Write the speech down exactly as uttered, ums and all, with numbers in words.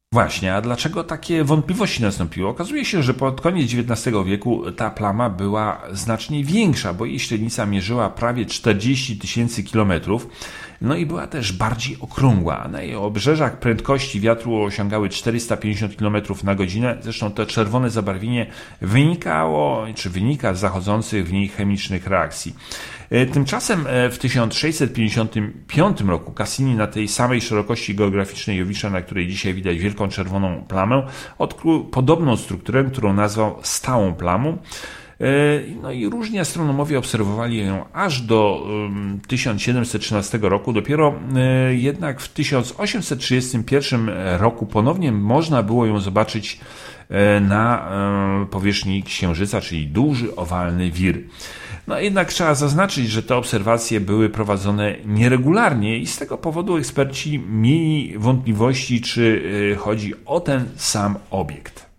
Właśnie, a dlaczego takie wątpliwości nastąpiły? Okazuje się, że pod koniec dziewiętnastego wieku ta plama była znacznie większa, bo jej średnica mierzyła prawie czterdzieści tysięcy kilometrów, no i była też bardziej okrągła. Na jej obrzeżach prędkości wiatru osiągały czterysta pięćdziesiąt kilometrów na godzinę. Zresztą to czerwone zabarwienie wynikało, czy wynika z zachodzących w niej chemicznych reakcji. Tymczasem w tysiąc sześćset pięćdziesiątym piątym roku Cassini na tej samej szerokości geograficznej Jowisza, na której dzisiaj widać wielką czerwoną plamę, odkrył podobną strukturę, którą nazwał stałą plamą. No i różni astronomowie obserwowali ją aż do tysiąc siedemset trzynastego roku. Dopiero jednak w tysiąc osiemset trzydziestym pierwszym roku ponownie można było ją zobaczyć na powierzchni Księżyca, czyli duży, owalny wir. No jednak trzeba zaznaczyć, że te obserwacje były prowadzone nieregularnie i z tego powodu eksperci mieli wątpliwości, czy chodzi o ten sam obiekt.